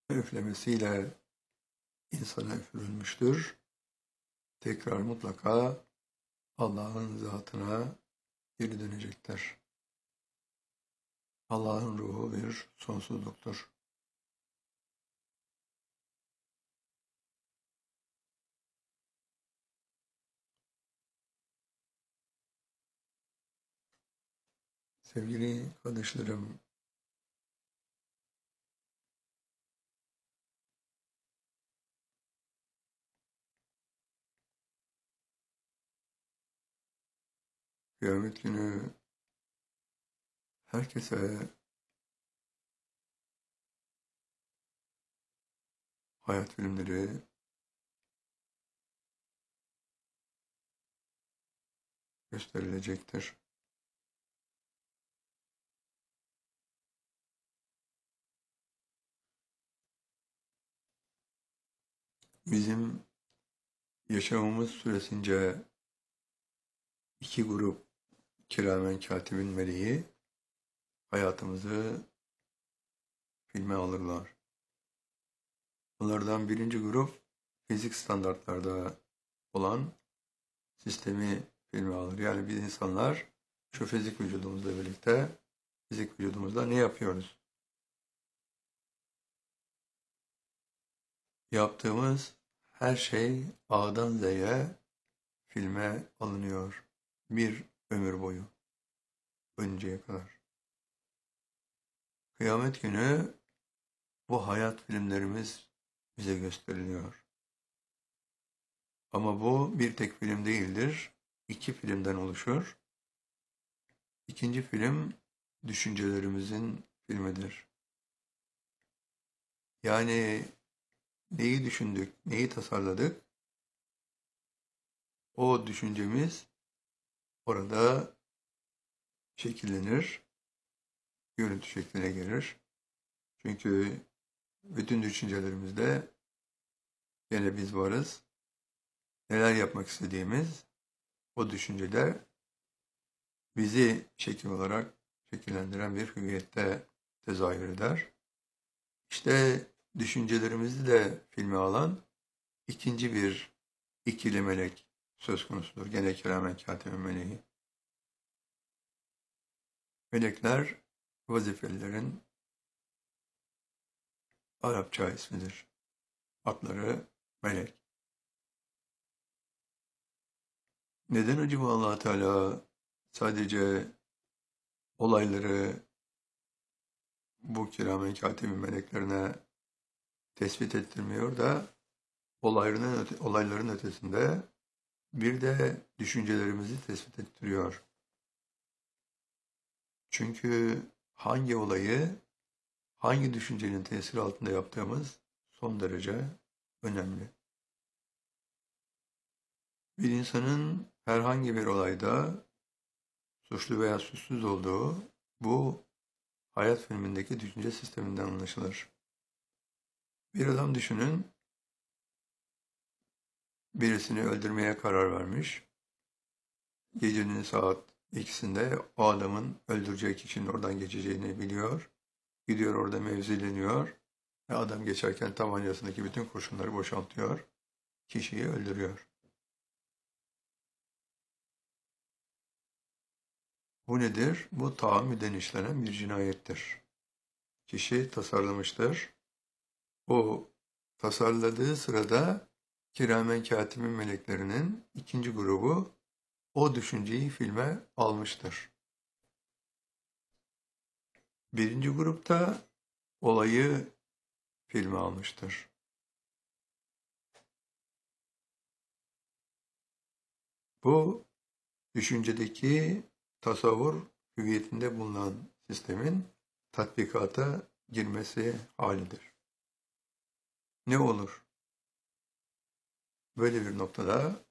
üflemesiyle insana üfürülmüştür. Tekrar mutlaka Allah'ın zatına geri dönecektir. Allah'ın ruhu bir sonsuzluktur. Sevgili kardeşlerim, kıyamet günü herkese hayat filmleri gösterilecektir. Bizim yaşamımız süresince iki grup kiramen katibin meleği hayatımızı filme alırlar. Bunlardan birinci grup fizik standartlarda olan sistemi filme alır. Yani biz insanlar şu fizik vücudumuzla birlikte fizik vücudumuzda ne yapıyoruz? Yaptığımız her şey A'dan Z'ye filme alınıyor. Bir ömür boyu. Ölünceye kadar. Kıyamet günü bu hayat filmlerimiz bize gösteriliyor. Ama bu bir tek film değildir. İki filmden oluşur. İkinci film düşüncelerimizin filmidir. Yani neyi düşündük, neyi tasarladık, o düşüncemiz orada şekillenir, görüntü şekline gelir. Çünkü bütün düşüncelerimizde gene biz varız. Neler yapmak istediğimiz o düşünceler bizi şekil olarak şekillendiren bir hüviyette tezahür eder. İşte düşüncelerimizi de filme alan ikinci bir ikili melek söz konusudur. Gene kiramen katibin meleği. Melekler vazifelilerin Arapça ismidir. Adları melek. Neden acaba Allah Teala sadece olayları bu kiramen katibin meleklerine tespit ettirmiyor da olayların ötesinde bir de düşüncelerimizi tespit ettiriyor. Çünkü hangi olayı hangi düşüncenin tesiri altında yaptığımız son derece önemli. Bir insanın herhangi bir olayda suçlu veya suçsuz olduğu bu hayat filmindeki düşünce sisteminden anlaşılır. Bir adam düşünün, birisini öldürmeye karar vermiş. Gecenin saat 2'sinde o adamın öldürecek kişinin oradan geçeceğini biliyor. Gidiyor orada mevzileniyor ve adam geçerken tabancasındaki bütün kurşunları boşaltıyor. Kişiyi öldürüyor. Bu nedir? Bu tahammüden işlenen bir cinayettir. Kişi tasarlamıştır. O tasarladığı sırada kiramen katibin meleklerinin ikinci grubu o düşünceyi filme almıştır. Birinci grupta olayı filme almıştır. Bu düşüncedeki tasavvur hüviyetinde bulunan sistemin tatbikata girmesi halidir. Ne olur? Böyle bir noktada